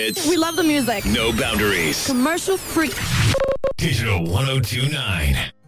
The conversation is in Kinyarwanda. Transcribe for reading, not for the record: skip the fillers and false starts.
It's We love the music. no boundaries. Commercial free. Digital 1029.